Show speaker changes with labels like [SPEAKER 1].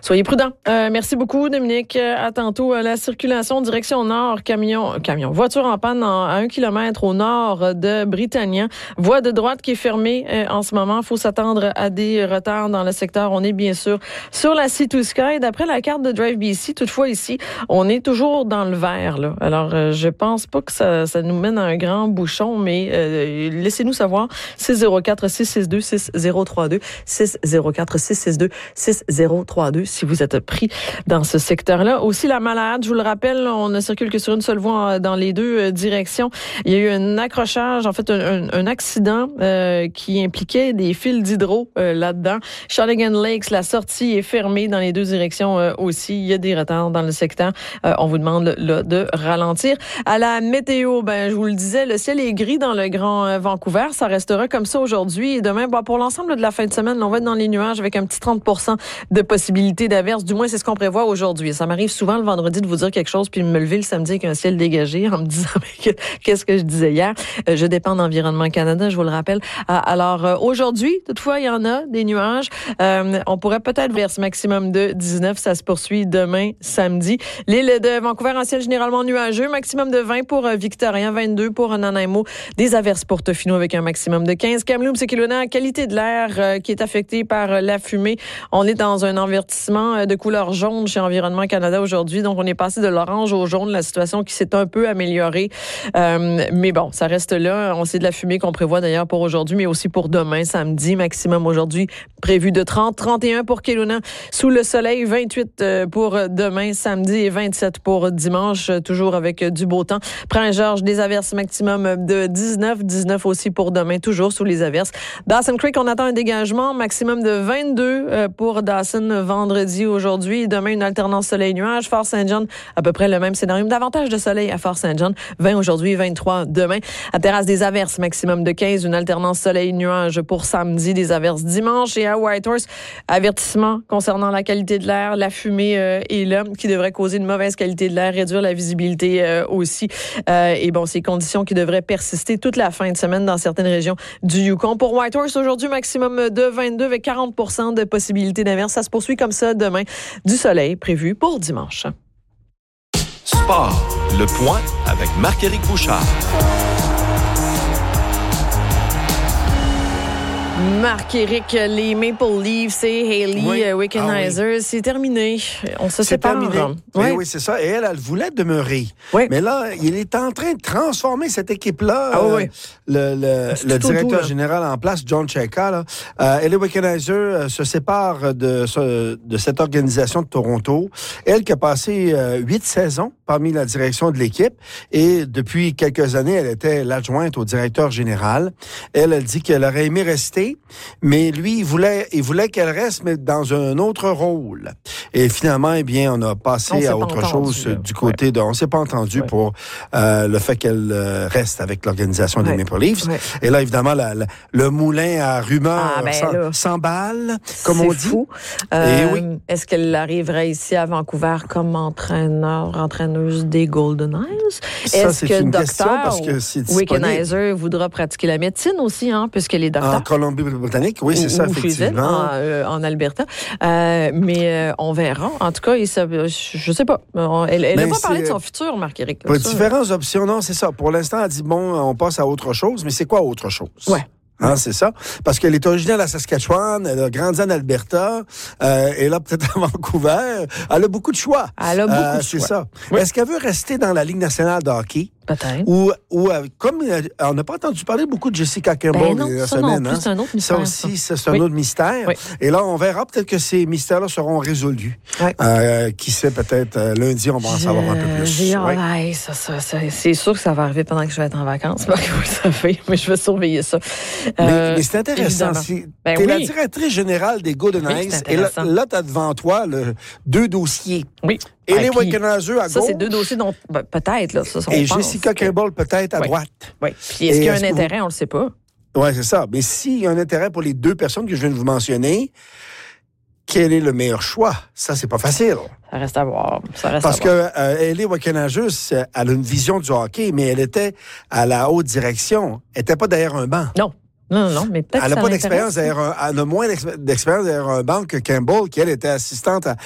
[SPEAKER 1] Soyez prudents. Merci beaucoup, Dominique. À tantôt. La circulation direction nord, camion, voiture en panne à 1 kilomètre au nord de Britannia. Voie de droite qui est fermée en ce moment. Il faut s'attendre à des retards dans le secteur. On est bien sûr sur la Sea-to-Sky. D'après la carte de Drive BC, toutefois ici, on est toujours dans le vert. Là. Alors, je pense pas que ça nous mène à un grand bouchon, mais laissez-nous savoir. 604-662-6032. 604-662-6032 si vous êtes pris dans ce secteur-là. Aussi, la Malade, je vous le rappelle, on ne circule que sur une seule voie dans les deux directions. Il y a eu un accrochage, en fait, un accident qui impliquait des fils d'hydro là-dedans. Shawnigan Lakes, la sortie est fermée dans les deux directions aussi. Il y a des retards dans le secteur. On vous demande là de ralentir. À la météo, je vous le disais, le ciel est gris dans le Grand Vancouver. Ça restera comme ça aujourd'hui et demain. Pour l'ensemble de la fin de semaine, on va être dans les nuages avec un petit 30% de possibilité d'averse. Du moins, c'est ce qu'on prévoit aujourd'hui. Ça m'arrive souvent le vendredi de vous dire quelque chose puis de me lever le samedi avec un ciel dégagé en me disant qu'est-ce que je disais hier. Je dépends d'Environnement Canada, je vous le rappelle. Alors, aujourd'hui, toutefois, il y en a des nuages. On pourrait peut-être verser maximum de 19. Ça se poursuit demain, samedi. L'île de Vancouver en ciel généralement nuageux. Maximum de 20 pour Victoria, 22 pour Nanaimo. Des averses pour Tofino avec un maximum de 15. Kamloops et Kelowna, qualité de l'air qui est affectée par la fumée. On est dans un avertissement de couleur jaune chez Environnement Canada aujourd'hui. Donc, on est passé de l'orange au jaune. La situation qui s'est un peu améliorée. Mais bon, ça reste là. On sait de la fumée qu'on prévoit d'ailleurs pour aujourd'hui, mais aussi pour demain, samedi. Maximum aujourd'hui prévu de 30, 31 pour Kelowna. Sous le soleil, 28 pour demain, samedi et 27 pour dimanche. Toujours avec du beau temps. Prince-Georges, des averses maximum de 19 aussi pour demain, toujours sous les averses. Dawson Creek, on attend un dégagement maximum de 22 pour Dawson vendredi aujourd'hui. Et demain, une alternance soleil-nuage. Fort Saint-John, à peu près le même scénario. Davantage de soleil à Fort Saint-John. 20 aujourd'hui, 23 demain. À Terrasse des averses, maximum de 15. Une alternance soleil-nuage pour samedi. Des averses dimanche. Et à Whitehorse, avertissement concernant la qualité de l'air. La fumée est là, qui devrait causer une mauvaise qualité de l'air, réduire la visibilité aussi. Et bon, ces conditions qui devraient persister toute la fin de semaine dans certaines régions du Yukon. Pour Whitehorse, aujourd'hui, maximum de 22 avec 40% de possibilité d'averse. Ça se poursuit comme ça demain. Du soleil prévu pour dimanche.
[SPEAKER 2] Sport, le point avec Marc-Éric Bouchard.
[SPEAKER 1] Marc-Éric, les Maple Leafs et Hayley Wickenheiser, c'est terminé. On se sépare.
[SPEAKER 3] Terminé. Oui, c'est ça. Et elle voulait demeurer. Oui. Mais là, il est en train de transformer cette équipe-là. Le directeur général en place, John Chayka, Hayley Wickenheiser se sépare de cette organisation de Toronto. Elle qui a passé 8 saisons parmi la direction de l'équipe. Et depuis quelques années, elle était l'adjointe au directeur général. Elle dit qu'elle aurait aimé rester, mais lui, il voulait qu'elle reste, mais dans un autre rôle. Et finalement, on a passé à autre chose du côté de... On ne s'est pas entendu pour le fait qu'elle reste avec l'organisation des Maple Leafs. Ouais. Et là, évidemment, le moulin à rumeurs s'emballe, comme on dit. C'est fou.
[SPEAKER 1] Est-ce qu'elle arriverait ici à Vancouver comme entraîneuse des Golden Eyes?
[SPEAKER 3] Est-ce que une question parce que c'est
[SPEAKER 1] Wickenheiser voudra pratiquer la médecine aussi, qu'elle est docteur?
[SPEAKER 3] En Colombie-Britannique, oui, c'est ça, effectivement.
[SPEAKER 1] En Alberta. Mais on verra. En tout cas, je sais pas. Elle n'a pas parlé de son futur, Marc-Éric.
[SPEAKER 3] Différentes options, non, c'est ça. Pour l'instant, elle dit, on passe à autre chose, mais c'est quoi autre chose?
[SPEAKER 1] Ouais.
[SPEAKER 3] C'est ça. Parce qu'elle est originaire de la Saskatchewan, elle a grandi en Alberta, et là, peut-être à Vancouver. Elle a beaucoup de choix.
[SPEAKER 1] Elle a beaucoup de choix.
[SPEAKER 3] C'est ça. Oui. Est-ce qu'elle veut rester dans la Ligue nationale de hockey?
[SPEAKER 1] Peut-être.
[SPEAKER 3] Ou comme on n'a pas entendu parler beaucoup de Jessica Campbell la semaine.
[SPEAKER 1] Non plus, c'est un autre mystère.
[SPEAKER 3] Ça aussi, c'est un autre mystère. Oui. Et là, on verra peut-être que ces mystères-là seront résolus. Oui. Qui sait, peut-être lundi, on va en savoir un peu plus.
[SPEAKER 1] C'est sûr que ça va arriver pendant que je vais être en vacances. Ça fait, mais je vais surveiller ça.
[SPEAKER 3] Mais c'est intéressant. T'es la directrice générale des Golden Eyes. Et là, tu as devant toi deux dossiers.
[SPEAKER 1] Oui.
[SPEAKER 3] Et les Wickenheiser à gauche.
[SPEAKER 1] Ça, c'est deux dossiers dont peut-être, là, ça,
[SPEAKER 3] et Jessica Campbell peut-être à droite.
[SPEAKER 1] Oui. Puis est-ce qu'il y a un intérêt? On le sait pas.
[SPEAKER 3] Oui, c'est ça. Mais s'il y a un intérêt pour les deux personnes que je viens de vous mentionner, quel est le meilleur choix? Ça, c'est pas facile.
[SPEAKER 1] Ça reste à voir.
[SPEAKER 3] Parce que Hayley Wickenheiser, elle a une vision du hockey, mais elle était à la haute direction. Elle n'était pas derrière un banc.
[SPEAKER 1] Non, mais peut-être
[SPEAKER 3] elle n'a pas d'expérience elle a moins d'expérience derrière un banc que Campbell, qui, elle, était assistante